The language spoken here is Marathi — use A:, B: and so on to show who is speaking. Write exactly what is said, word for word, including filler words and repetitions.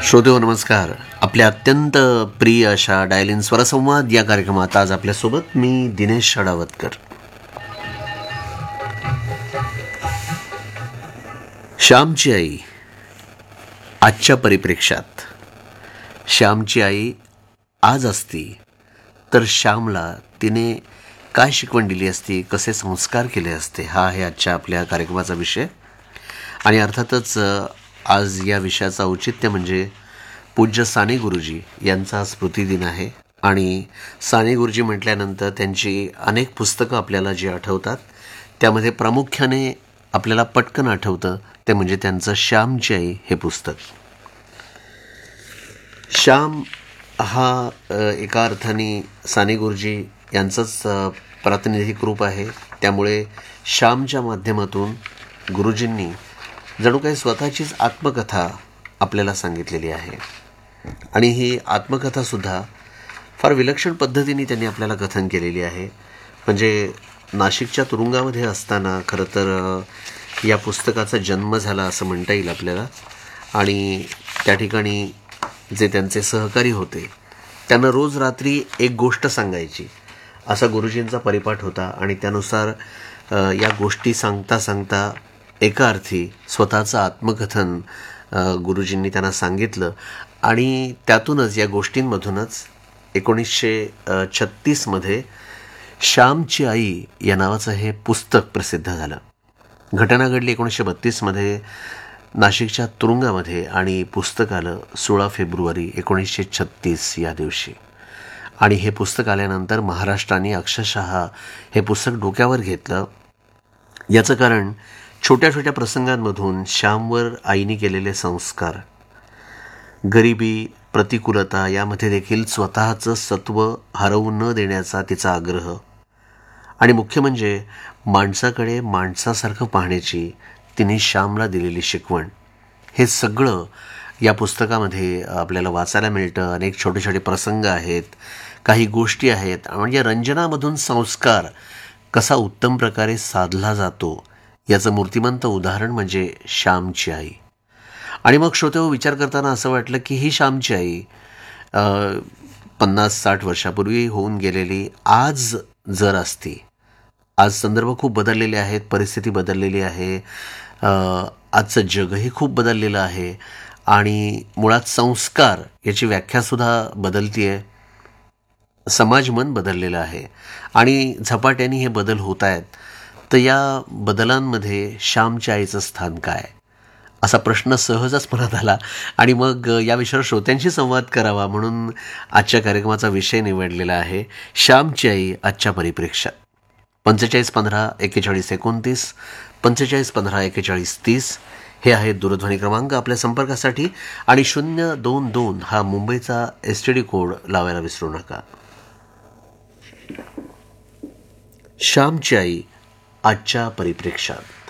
A: श्रोतेहो नमस्कार. आपल्या अत्यंत प्रिय अशा डायलिन स्वरसंवाद या कार्यक्रमात आज आपल्यासोबत मी दिनेश षडावतकर. श्यामची आई आजच्या परिप्रेक्ष्यात. श्यामची आई आज असती तर श्यामला तिने काय शिकवण दिली असती, कसे संस्कार केले असते, हा आहे आजच्या आपल्या कार्यक्रमाचा विषय. आणि अर्थातच आज या विषयाचं औचित्य म्हणजे पूज्य साने गुरुजी यांचा स्मृतिदिन आहे. आणि साने गुरुजी म्हटल्यानंतर त्यांची अनेक पुस्तकं आपल्याला जी आठवतात त्यामध्ये प्रामुख्याने आपल्याला पटकन आठवतं ते म्हणजे त्यांचं श्यामची आई हे पुस्तक. श्याम हा एका अर्थाने साने गुरुजी यांचंच प्रातिनिधिक रूप आहे. त्यामुळे श्यामच्या माध्यमातून गुरुजींनी जणू काही स्वतःचीच आत्मकथा आपल्याला सांगितलेली आहे. आणि ही आत्मकथासुद्धा फार विलक्षण पद्धतीने त्यांनी आपल्याला कथन केलेली आहे. म्हणजे नाशिकच्या तुरुंगामध्ये असताना खरं तर या पुस्तकाचा जन्म झाला असं म्हणता येईल आपल्याला. आणि त्या ठिकाणी जे त्यांचे सहकारी होते त्यांना रोज रात्री एक गोष्ट सांगायची असा गुरुजींचा परिपाठ होता. आणि त्यानुसार या गोष्टी सांगता सांगता एका अर्थी स्वतःचं आत्मकथन गुरुजींनी त्यांना सांगितलं. आणि त्यातूनच या गोष्टींमधूनच एकोणीसशे छत्तीसमध्ये श्यामची आई या नावाचं हे पुस्तक प्रसिद्ध झालं. घटना घडली एकोणीसशे बत्तीसमध्ये नाशिकच्या तुरुंगामध्ये आणि पुस्तक आलं सोळा फेब्रुवारी एकोणीसशे छत्तीस या दिवशी. आणि हे पुस्तक आल्यानंतर महाराष्ट्राने अक्षरशः हे पुस्तक डोक्यावर घेतलं. याचं कारण छोट्या छोट्या प्रसंगांमधून श्यामवर आईने केलेले संस्कार, गरिबी, प्रतिकूलता यामध्ये देखील स्वतःचं सत्व हरवू न देण्याचा तिचा आग्रह, आणि मुख्य म्हणजे माणसाकडे माणसासारखं पाहण्याची तिने श्यामला दिलेली शिकवण, हे सगळं या पुस्तकामध्ये आपल्याला वाचायला मिळतं. अनेक छोटे छोटे प्रसंग आहेत, काही गोष्टी आहेत. म्हणजे रंजनामधून संस्कार कसा उत्तम प्रकारे साधला जातो याचं मूर्तिमंत उदाहरण म्हणजे श्यामची आई. आणि मग श्रोतेहो विचार करताना असं वाटलं की ही श्यामची आई पन्नास साठ वर्षापूर्वी होऊन गेलेली आज जर असती. आज संदर्भ खूप बदललेले आहेत, परिस्थिती बदललेली आहे, आजचं जगही खूप बदललेलं आहे. आणि मुळात संस्कार याची व्याख्यासुद्धा बदलती आहे, समाज मन बदललेलं आहे आणि झपाट्याने हे बदल होत आहेत. तर या बदलांमध्ये श्यामच्या आईचं स्थान काय, असा प्रश्न सहजच मनात आला. आणि मग या विषयावर श्रोत्यांशी संवाद करावा म्हणून आजच्या कार्यक्रमाचा विषय निवडलेला आहे श्यामची आई आजच्या परिप्रेक्ष्यात. पंचेचाळीस पंधरा एक्केचाळीस एकोणतीस पंचेचाळीस पंधरा एक्केचाळीस तीस हे आहेत दूरध्वनी क्रमांक आपल्या संपर्कासाठी. आणि शून्य दोन दोन हा मुंबईचा एस टी डी कोड लावायला विसरू नका. श्यामची आई आजच्या परिप्रेक्ष्यात.